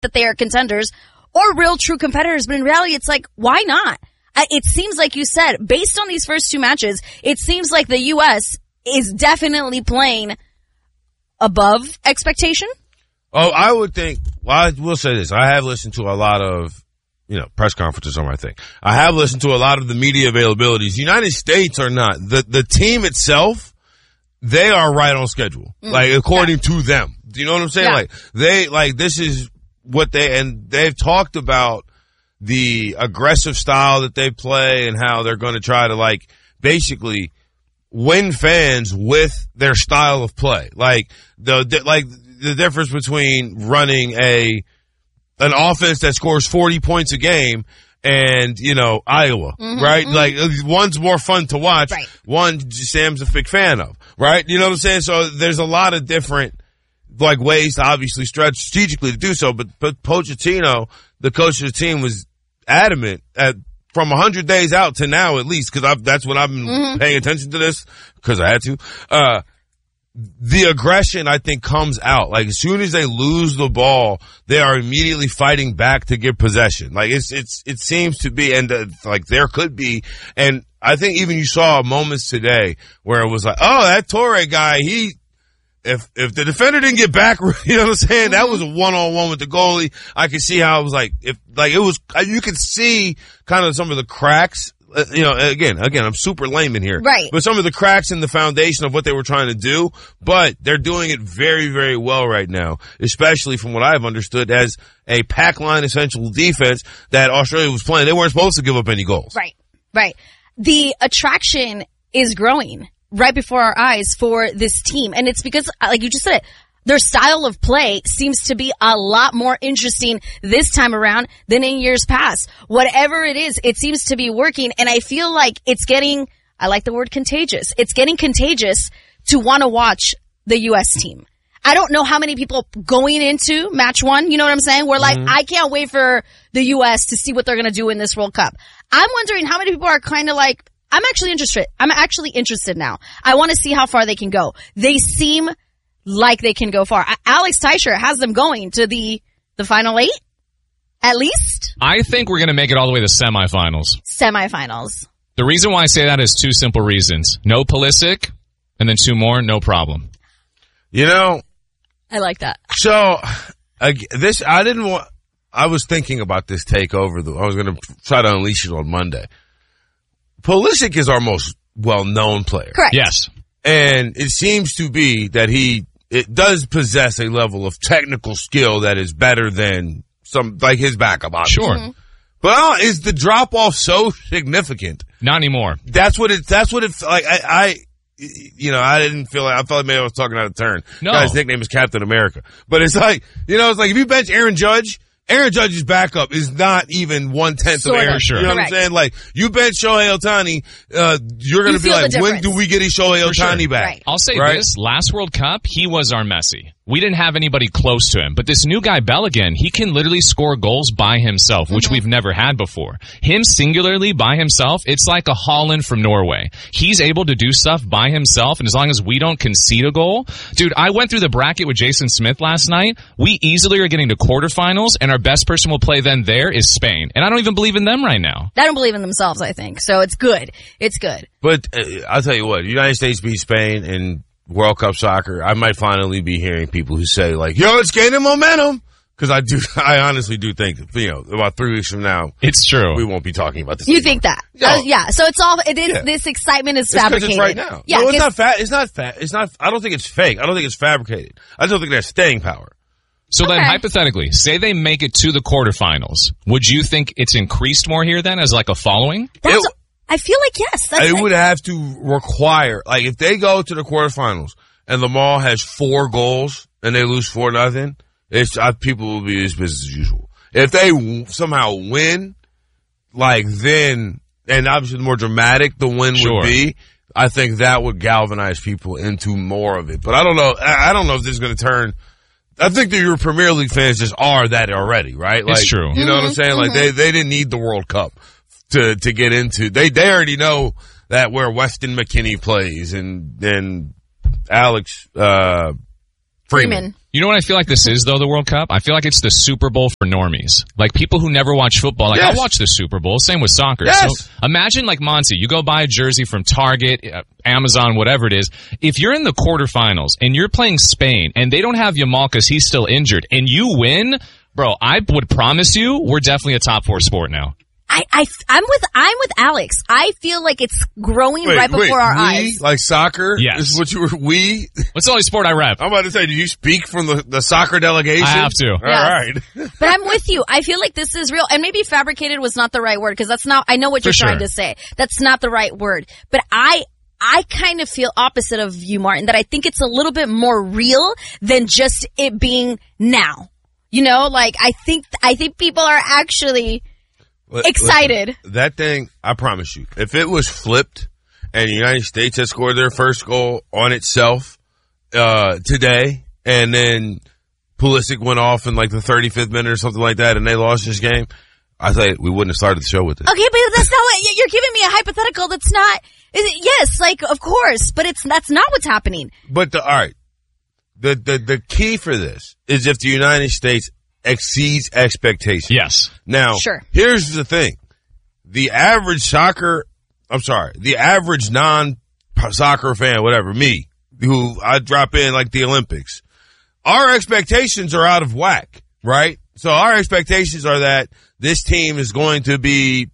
that they are contenders or real true competitors. But in reality, it's like, why not? It seems like you said, based on these first two matches, it seems like the U.S. is definitely playing above expectation. Oh, I would think, well, I will say this. I have listened to a lot of, press conferences on my thing. I have listened to a lot of the media availabilities. United States are not. The team itself, they are right on schedule. Like, according to them. Do you know what I'm saying? Yeah. This is what they've talked about the aggressive style that they play and how they're going to try to, basically win fans with their style of play. The difference between running an offense that scores 40 points a game and, Iowa, right? One's more fun to watch. Right. One Sam's a big fan of, right? You know what I'm saying? So there's a lot of different, ways to obviously stretch strategically to do so. But Pochettino, the coach of the team, was adamant from 100 days out to now, at least, because that's when I've been paying attention to this, because I had to. The aggression, I think, comes out. As soon as they lose the ball, they are immediately fighting back to get possession. It seems to be, and there could be, and I think even you saw moments today where it was that Torre guy, if the defender didn't get back, you know what I'm saying? That was a one-on-one with the goalie. I could see how it was you could see kind of some of the cracks. Again, I'm super layman here. Right. But some of the cracks in the foundation of what they were trying to do, but they're doing it very, very well right now, especially from what I've understood as a pack line essential defense that Australia was playing. They weren't supposed to give up any goals. Right. The attraction is growing right before our eyes for this team. And it's because, like you just said, their style of play seems to be a lot more interesting this time around than in years past. Whatever it is, it seems to be working. And I feel like it's getting, I like the word contagious. It's getting contagious to want to watch the U.S. team. I don't know how many people going into match one, you know what I'm saying? We're I can't wait for the U.S. to see what they're going to do in this World Cup. I'm wondering how many people are kind of I'm actually interested. I'm actually interested now. I want to see how far they can go. They seem like they can go far. Alex Teicher has them going to the Final Eight, at least. I think we're going to make it all the way to semifinals. Semifinals. The reason why I say that is two simple reasons. No Pulisic, and then two more, no problem. I like that. So, I was thinking about this takeover. I was going to try to unleash it on Monday. Pulisic is our most well-known player. Correct. Yes. And it seems to be that it does possess a level of technical skill that is better than his backup option. Sure. Mm-hmm. But is the drop off so significant? Not anymore. That's what it I didn't feel I felt like maybe I was talking out of turn. No. Guy's nickname is Captain America. But it's if you bench Aaron Judge's backup is not even 1/10 of Aaron. Sure. You know what I'm saying? You bench Shohei Ohtani, you're going to be like, when do we get a Shohei Ohtani back? Right. I'll say this. Last World Cup, he was our Messi. We didn't have anybody close to him. But this new guy, Bellingham, he can literally score goals by himself, which we've never had before. Him singularly by himself, it's like a Haaland from Norway. He's able to do stuff by himself, and as long as we don't concede a goal. Dude, I went through the bracket with Jason Smith last night. We easily are getting to quarterfinals, and our best person will play then there is Spain. And I don't even believe in them right now. They don't believe in themselves, I think. So it's good. It's good. But I'll tell you what, United States beat Spain in World Cup soccer. I might finally be hearing people who say it's gaining momentum. Cause I honestly do think, about 3 weeks from now. It's true. We won't be talking about this. You think that? Yeah. So this excitement is fabricated. It's right now. Yeah. No, it's not, I don't think it's fake. I don't think it's fabricated. I just don't think there's staying power. So then, hypothetically, say they make it to the quarterfinals. Would you think it's increased more here then as a following? I feel like yes. It would have to require, if they go to the quarterfinals and the Mall has 4 goals and they lose 4-0, people will be as business as usual. If they somehow win, then, and obviously the more dramatic the win would be, I think that would galvanize people into more of it. But I don't know. I don't know if this is going to turn. I think that your Premier League fans just are that already, right? It's true. You know what I'm saying? They didn't need the World Cup to get into. They already know that where Weston McKennie plays and Alex Freeman. You know what I feel like this is, though, the World Cup? I feel like it's the Super Bowl for normies. Like, people who never watch football. Like, Yes. I'll watch the Super Bowl. Same with soccer. Yes. So imagine, like, Monty, you go buy a jersey from Target, Amazon, whatever it is. If you're in the quarterfinals and you're playing Spain and they don't have Yamal because he's still injured and you win, bro, I would promise you we're definitely a top 4 sport now. I'm with Alex. I feel like it's growing right before our eyes. Like soccer? Yes. This is what you were, we? What's the only sport I rep? I'm about to say, do you speak from the soccer delegation? I have to. All right. But I'm with you. I feel like this is real. And maybe fabricated was not the right word because that's not, I know what you're trying to say. That's not the right word. But I kind of feel opposite of you, Martin, that I think it's a little bit more real than just it being now. You know, like I think people are actually excited. Listen, that thing, I promise you, if it was flipped and the United States had scored their first goal on itself today, and then Pulisic went off in like the 35th minute or something like that, and they lost this game, I say we wouldn't have started the show with it. Okay, but that's not what you're giving me a hypothetical. That's not. Yes, like of course, but that's not what's happening. But all right, the key for this is if the United States exceeds expectations. Yes. Now, Sure. Here's the thing. The average non-soccer fan, whatever, me, who I drop in like the Olympics, our expectations are out of whack, right? So our expectations are that this team is going to be,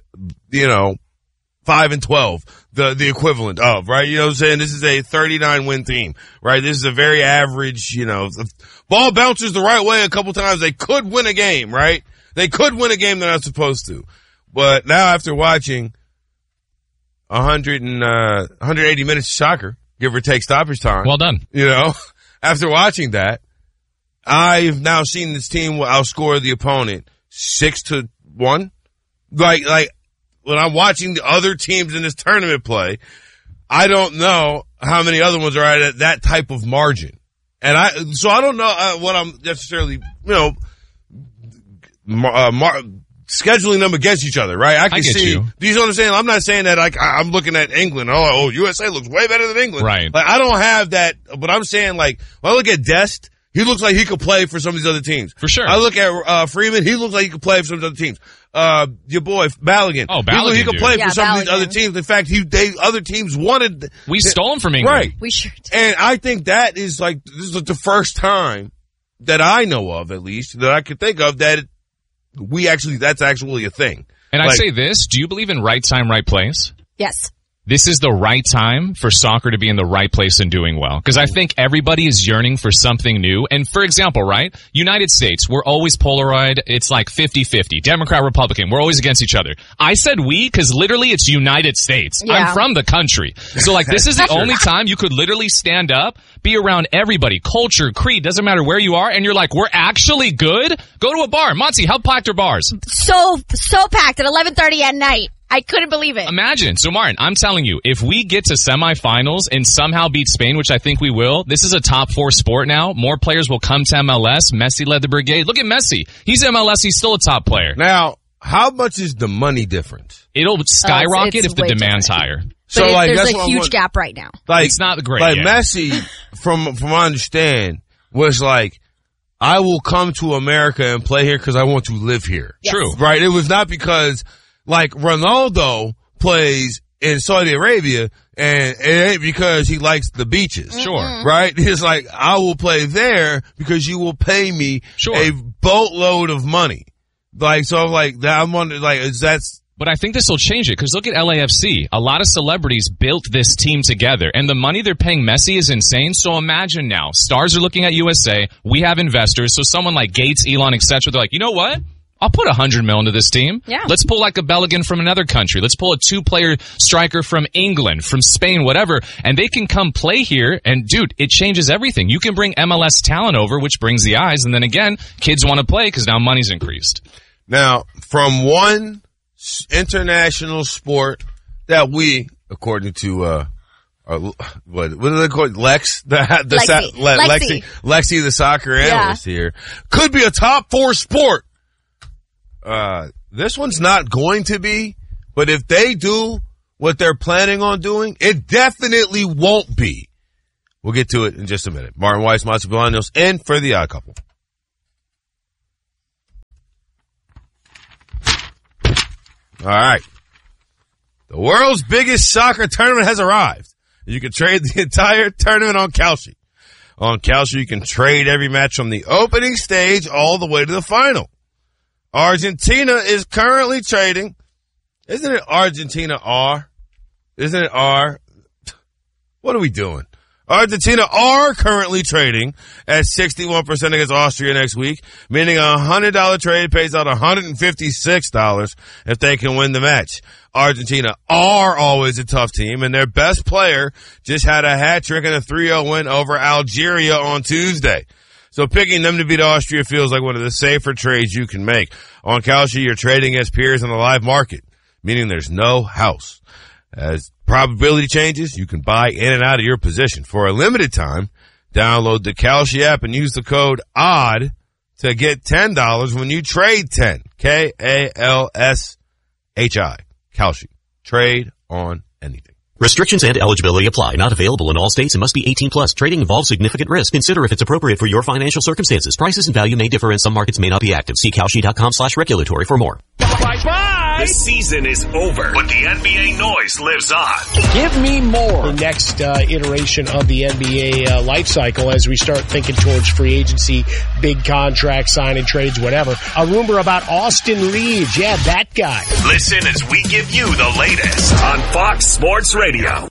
5-12, the equivalent of, right? You know what I'm saying? This is a 39-win team, right? This is a very average, the ball bounces the right way a couple times. They could win a game, right? They could win a game they're not supposed to. But now after watching 180 minutes of soccer, give or take stoppage time. Well done. After watching that, I've now seen this team outscore the opponent 6-1. Like, when I'm watching the other teams in this tournament play, I don't know how many other ones are at that type of margin. And so I don't know what I'm necessarily, scheduling them against each other, right? I can get see. you. Do you understand? I'm not saying that like I'm looking at England. Oh, USA looks way better than England. Right. Like I don't have that, but I'm saying like when I look at Dest, he looks like he could play for some of these other teams. For sure. I look at Freeman, he looks like he could play for some of these other teams. Your boy Balogun. Oh, Balogun, he could play Yeah, for some of these Balogun. other teams. In fact, other teams wanted. We stole him from England. Right. We sure did. And I think that is like, this is the first time that I know of, at least, that I could think of that that's actually a thing. And I Like- say this, do you believe in right time, right place? Yes. This is the right time for soccer to be in the right place and doing well. Because I think everybody is yearning for something new. And for example, right? United States, we're always Polaroid. It's like 50-50. Democrat, Republican. We're always against each other. I said we because literally it's United States. Yeah. I'm from the country. So like this is the only time you could literally stand up, be around everybody, culture, creed, doesn't matter where you are. And you're like, we're actually good? Go to a bar. Monty, how packed are bars? So packed at 11:30 at night. I couldn't believe it. Imagine. So, Martin, I'm telling you, if we get to semifinals and somehow beat Spain, which I think we will, this is a top 4 sport now. More players will come to MLS. Messi led the brigade. Look at Messi. He's MLS. He's still a top player. Now, how much is the money difference? It'll skyrocket it's if the way demand's different. higher. But that's there's what a I'm huge wondering. gap right now. Like, It's not great Like yet. Messi, from what I understand, was like, I will come to America and play here because I want to live here. Yes. True. Right? It was not because, like, Ronaldo plays in Saudi Arabia and it ain't because he likes the beaches. Sure. Right? It's like, I will play there because you will pay me Sure. a boatload of money. Like, so like, that I'm wondering, like, that's, But I think this will change it because look at LAFC. A lot of celebrities built this team together, and the money they're paying Messi is insane. So imagine now, stars are looking at USA. We have investors. So someone like Gates, Elon, etc. They're like, you know what? I'll put $100 million into this team. Yeah. Let's pull like a Balogun from another country. Let's pull a 2-player striker from England, from Spain, whatever, and they can come play here. And dude, it changes everything. You can bring MLS talent over, which brings the eyes, and then again, kids want to play because now money's increased. now, from one international sport that we, according to, what do they call it? Lexi, the soccer analyst here, could be a top 4 sport. This one's not going to be, but if they do what they're planning on doing, it definitely won't be. We'll get to it in just a minute. Martin Weiss, Matsu Bolaños, in for the Odd Couple. All right. The world's biggest soccer tournament has arrived. You can trade the entire tournament on Kalshi. On Kalshi, you can trade every match from the opening stage all the way to the final. Argentina is currently trading. Isn't it Argentina R? Isn't it R? What are we doing? Argentina are currently trading at 61% against Austria next week, meaning a $100 trade pays out $156 if they can win the match. Argentina are always a tough team, and their best player just had a hat trick and a 3-0 win over Algeria on Tuesday. So picking them to beat Austria feels like one of the safer trades you can make. On Kalshi, you're trading against peers in the live market, meaning there's no house. As probability changes, you can buy in and out of your position. For a limited time, download the Kalshi app and use the code ODD to get $10 when you trade 10. Kalshi. Kalshi. Trade on anything. Restrictions and eligibility apply. Not available in all states and must be 18 plus. Trading involves significant risk. Consider if it's appropriate for your financial circumstances. Prices and value may differ and some markets may not be active. See Kalshi.com/regulatory for more. Bye-bye. The season is over, but the NBA noise lives on. Give me more. The next iteration of the NBA life cycle as we start thinking towards free agency, big contracts, signing trades, whatever. A rumor about Austin Reeves. Yeah, that guy. Listen as we give you the latest on Fox Sports Radio.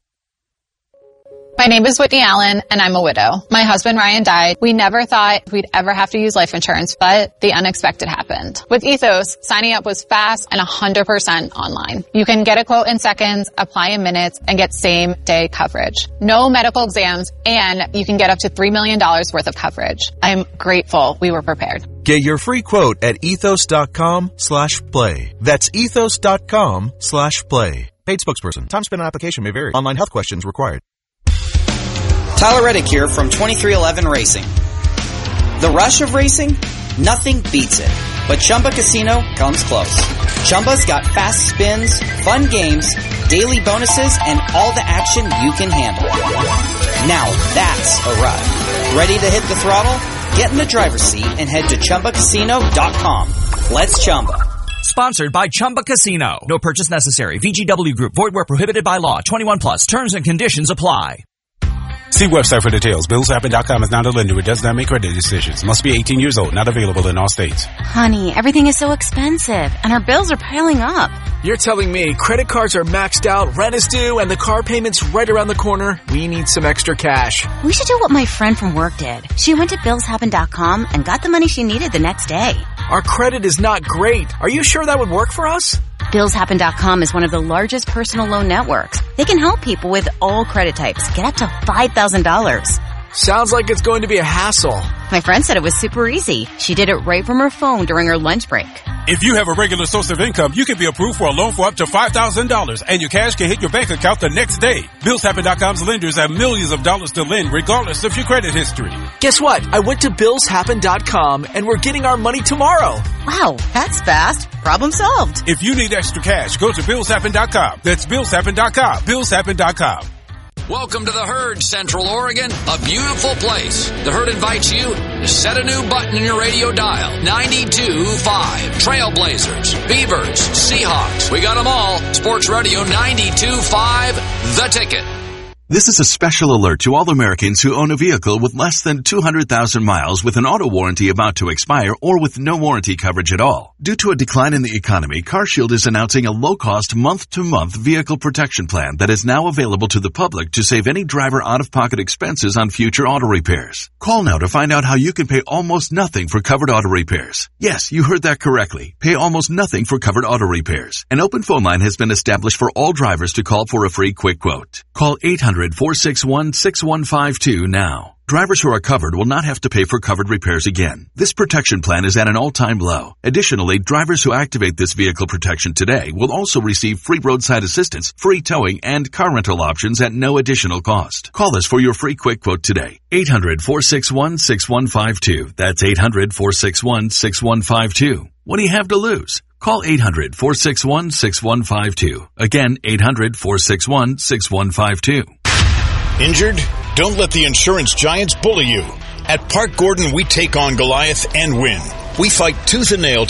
My name is Whitney Allen, and I'm a widow. My husband, Ryan, died. We never thought we'd ever have to use life insurance, but the unexpected happened. With Ethos, signing up was fast and 100% online. You can get a quote in seconds, apply in minutes, and get same-day coverage. No medical exams, and you can get up to $3 million worth of coverage. I'm grateful we were prepared. Get your free quote at ethos.com/play. That's ethos.com/play. Paid spokesperson. Time spent on application may vary. Online health questions required. Tyler Reddick here from 2311 Racing. The rush of racing? Nothing beats it. But Chumba Casino comes close. Chumba's got fast spins, fun games, daily bonuses, and all the action you can handle. Now that's a ride. Ready to hit the throttle? Get in the driver's seat and head to ChumbaCasino.com. Let's Chumba. Sponsored by Chumba Casino. No purchase necessary. VGW Group. Void where prohibited by law. 21 plus. Terms and conditions apply. See website for details. BillsHappen.com is not a lender. It does not make credit decisions. Must be 18 years old. Not available in all states. Honey, everything is so expensive, and our bills are piling up. You're telling me credit cards are maxed out, rent is due, and the car payment's right around the corner? We need some extra cash. We should do what my friend from work did. She went to BillsHappen.com and got the money she needed the next day. Our credit is not great. Are you sure that would work for us? BillsHappen.com is one of the largest personal loan networks. They can help people with all credit types get up to $5,000. Sounds like it's going to be a hassle. My friend said it was super easy. She did it right from her phone during her lunch break. If you have a regular source of income, you can be approved for a loan for up to $5,000, and your cash can hit your bank account the next day. BillsHappen.com's lenders have millions of dollars to lend, regardless of your credit history. Guess what? I went to BillsHappen.com, and we're getting our money tomorrow. Wow, that's fast. Problem solved. If you need extra cash, go to BillsHappen.com. That's BillsHappen.com. BillsHappen.com. Welcome to the Herd, Central Oregon, a beautiful place. The Herd invites you to set a new button in your radio dial. 92.5. Trailblazers, Beavers, Seahawks. We got them all. Sports Radio 92.5, The Ticket. This is a special alert to all Americans who own a vehicle with less than 200,000 miles with an auto warranty about to expire or with no warranty coverage at all. Due to a decline in the economy, CarShield is announcing a low-cost month-to-month vehicle protection plan that is now available to the public to save any driver out-of-pocket expenses on future auto repairs. Call now to find out how you can pay almost nothing for covered auto repairs. Yes, you heard that correctly. Pay almost nothing for covered auto repairs. An open phone line has been established for all drivers to call for a free quick quote. Call 800-461-6152 now. Drivers who are covered will not have to pay for covered repairs again. This protection plan is at an all-time low. Additionally, drivers who activate this vehicle protection today will also receive free roadside assistance, free towing, and car rental options at no additional cost. Call us for your free quick quote today. 800-461-6152. That's 800-461-6152. What do you have to lose? Call 800-461-6152. Again, 800-461-6152. Injured? Don't let the insurance giants bully you. At Park Gordon, we take on Goliath and win. We fight tooth and nail to